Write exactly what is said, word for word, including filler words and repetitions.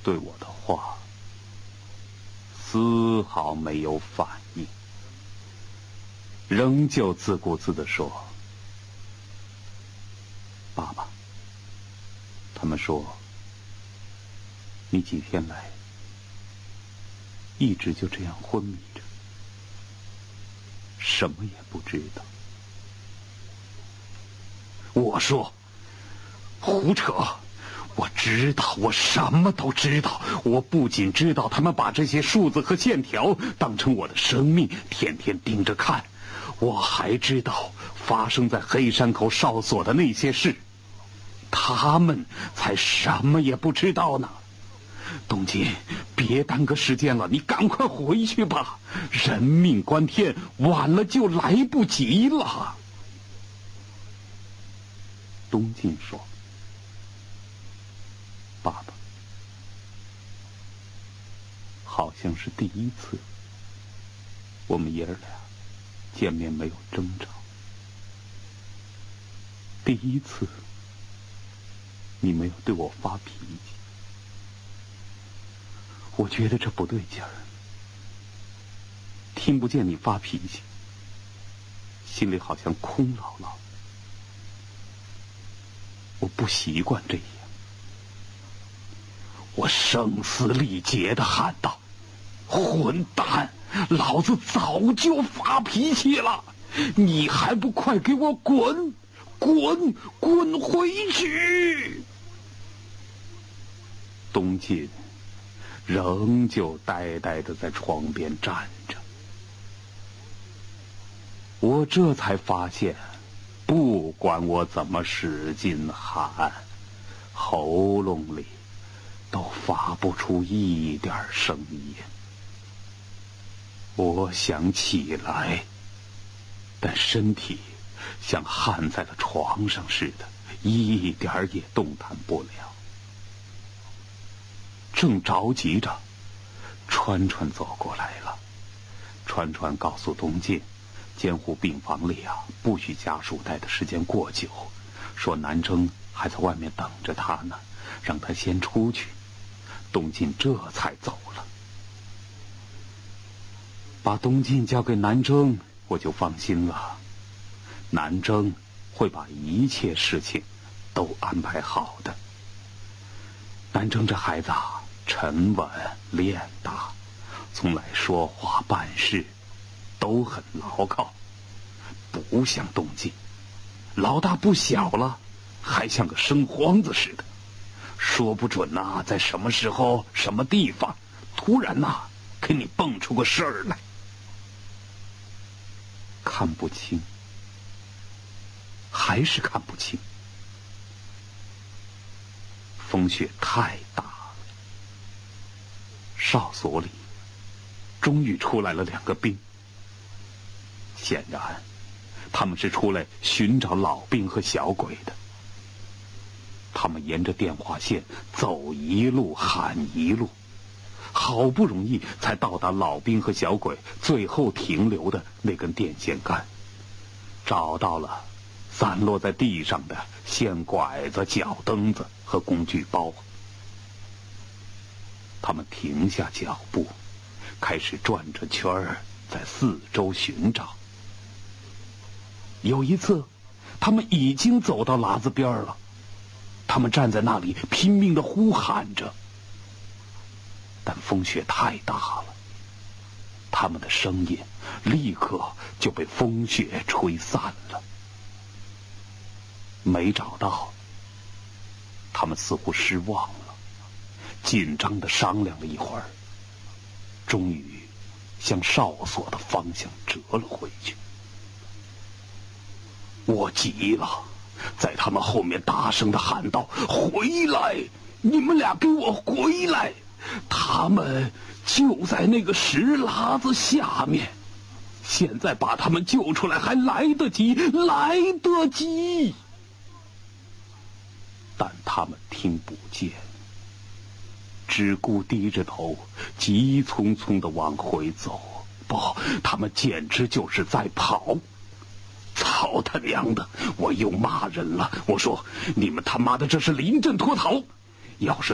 对我的话丝毫没有反应，仍旧自顾自地说：“爸爸，他们说你几天来一直就这样昏迷着，什么也不知道。”我说：“胡扯！我知道，我什么都知道。我不仅知道他们把这些数字和线条当成我的生命，天天盯着看，我还知道发生在黑山口哨所的那些事。他们才什么也不知道呢。东进，别耽搁时间了，你赶快回去吧，人命关天，晚了就来不及了。”东进说：“爸爸，好像是第一次，我们爷儿俩见面没有争吵，第一次你没有对我发脾气，我觉得这不对劲儿，听不见你发脾气，心里好像空落落，我不习惯这样。”我声嘶力竭地喊道：“混蛋！老子早就发脾气了，你还不快给我滚！滚！滚回去！”东进仍旧呆呆地在床边站着。我这才发现，不管我怎么使劲喊，喉咙里都发不出一点声音。我想起来，但身体像焊在了床上似的，一点也动弹不了。正着急着，川川走过来了。川川告诉东进，监护病房里啊，不许家属待的时间过久，说南征还在外面等着他呢，让他先出去。东进这才走了。把东进交给南征，我就放心了。南征会把一切事情都安排好的。南征这孩子啊，沉稳练达，从来说话办事都很牢靠，不像东进，老大不小了，还像个生荒子似的。说不准呐、啊，在什么时候、什么地方，突然呐、啊，给你蹦出个事儿来。看不清，还是看不清。风雪太大了。哨所里，终于出来了两个兵。显然，他们是出来寻找老兵和小鬼的。他们沿着电话线走一路喊一路，好不容易才到达老兵和小鬼最后停留的那根电线杆，找到了散落在地上的线拐子、脚蹬子和工具包。他们停下脚步，开始转着圈儿在四周寻找。有一次，他们已经走到喇子边了。他们站在那里拼命地呼喊着，但风雪太大了，他们的声音立刻就被风雪吹散了。没找到，他们似乎失望了，紧张地商量了一会儿，终于向哨所的方向折了回去。我急了，在他们后面大声地喊道：“回来！你们俩给我回来！他们就在那个石喇子下面，现在把他们救出来还来得及，来得及！”但他们听不见，只顾低着头，急匆匆地往回走。不，他们简直就是在跑。操他娘的！我又骂人了。我说你们他妈的这是临阵脱逃，要是